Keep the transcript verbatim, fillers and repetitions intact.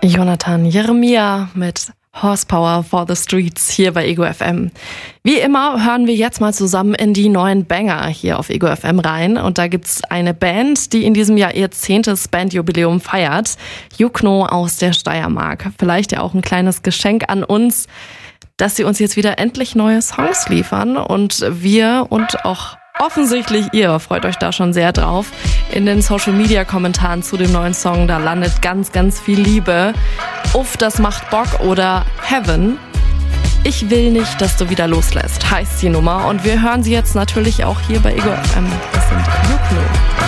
Jonathan Jeremia mit Horsepower for the Streets hier bei Ego F M. Wie immer hören wir jetzt mal zusammen in die neuen Banger hier auf Ego F M rein. Und da gibt's eine Band, die in diesem Jahr ihr zehntes Bandjubiläum feiert. Jukno aus der Steiermark. Vielleicht ja auch ein kleines Geschenk an uns, dass sie uns jetzt wieder endlich neue Songs liefern. Und wir und auch offensichtlich ihr freut euch da schon sehr drauf. In den Social-Media-Kommentaren zu dem neuen Song, da landet ganz, ganz viel Liebe. Uff, das macht Bock oder Heaven. Ich will nicht, dass du wieder loslässt, heißt die Nummer. Und wir hören sie jetzt natürlich auch hier bei Ego F M. Das sind Jukno.